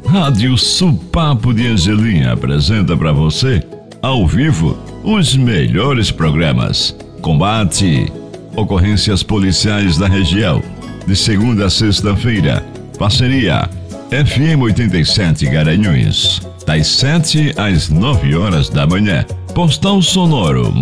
Rádio Supapo de Angelim apresenta para você, ao vivo, os melhores programas. Combate, ocorrências policiais da região, de segunda a sexta-feira. Parceria FM 87 Garanhuns, das 7 às 9 horas da manhã. Postal sonoro